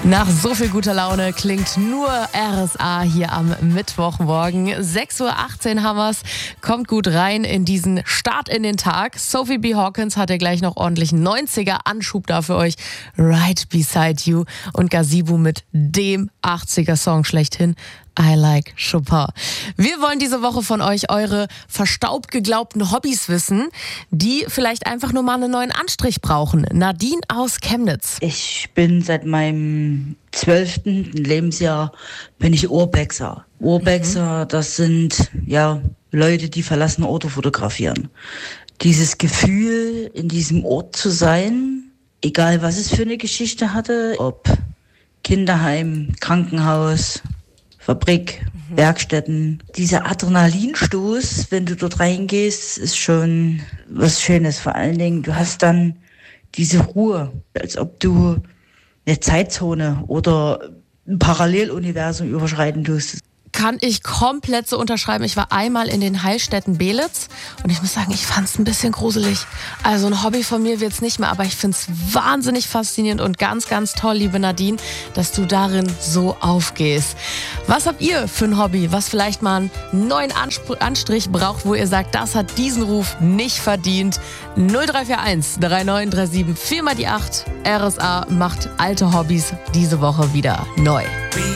Nach so viel guter Laune klingt nur RSA hier am Mittwochmorgen. 6.18 Uhr haben wir's. Kommt gut rein in diesen Start in den Tag. Sophie B. Hawkins hat ja gleich noch ordentlich 90er-Anschub da für euch. Right Beside You und Gazebo mit dem 80er-Song schlechthin. I like Chopin. Wir wollen diese Woche von euch eure verstaubt geglaubten Hobbys wissen, die vielleicht einfach nur mal einen neuen Anstrich brauchen. Nadine aus Chemnitz. Ich bin seit meinem 12. Lebensjahr bin ich Urbexer. Urbexer, das sind Leute, die verlassene Orte fotografieren. Dieses Gefühl, in diesem Ort zu sein, egal was es für eine Geschichte hatte, ob Kinderheim, Krankenhaus, Fabrik, Werkstätten. Dieser Adrenalinstoß, wenn du dort reingehst, ist schon was Schönes. Vor allen Dingen, du hast dann diese Ruhe, als ob du eine Zeitzone oder ein Paralleluniversum überschreiten tust. Kann ich komplett so unterschreiben. Ich war einmal in den Heilstätten Belitz und ich muss sagen, ich fand es ein bisschen gruselig. Also ein Hobby von mir wird's nicht mehr, aber ich finde es wahnsinnig faszinierend und ganz, ganz toll, liebe Nadine, dass du darin so aufgehst. Was habt ihr für ein Hobby, was vielleicht mal einen neuen Anstrich braucht, wo ihr sagt, das hat diesen Ruf nicht verdient? 0341 3937 4 mal die 8. RSA macht alte Hobbys diese Woche wieder neu.